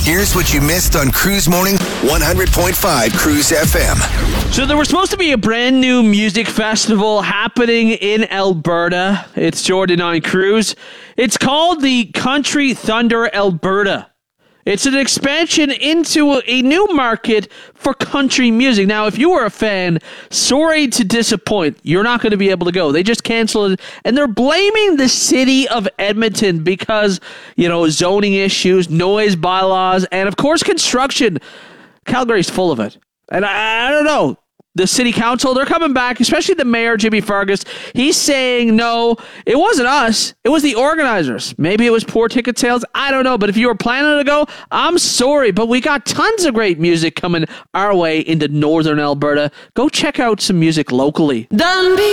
Here's what you missed on Cruise Morning 100.5 Cruise FM. So there was supposed to be a brand new music festival happening in Alberta. It's Jordan on Cruise. It's called the Country Thunder Alberta. It's an expansion into a new market for country music. Now, if you were a fan, sorry to disappoint. You're not going to be able to go. They just canceled it, and they're blaming the city of Edmonton because, zoning issues, noise bylaws, and, of course, construction. Calgary's full of it. And I don't know. The city council, they're coming back, especially the mayor, Jimmy Fargus. He's saying, no, it wasn't us. It was the organizers. Maybe it was poor ticket sales. I don't know. But if you were planning to go, I'm sorry. But we got tons of great music coming our way into northern Alberta. Go check out some music locally.